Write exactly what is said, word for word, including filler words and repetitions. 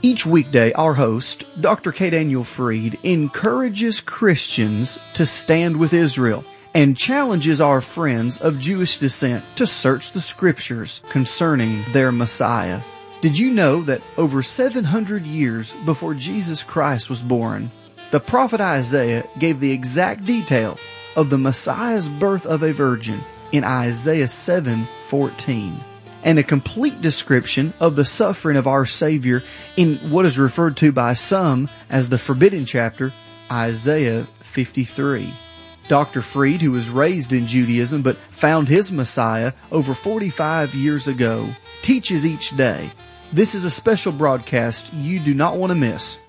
Each weekday, our host, Doctor K. Daniel Fried, encourages Christians to stand with Israel and challenges our friends of Jewish descent to search the Scriptures concerning their Messiah. Did you know that over seven hundred years before Jesus Christ was born, the prophet Isaiah gave the exact detail of the Messiah's birth of a virgin in Isaiah seven fourteen, and a complete description of the suffering of our Savior in what is referred to by some as the forbidden chapter, Isaiah fifty-three. Doctor Fried, who was raised in Judaism but found his Messiah over forty-five years ago, teaches each day. This is a special broadcast you do not want to miss.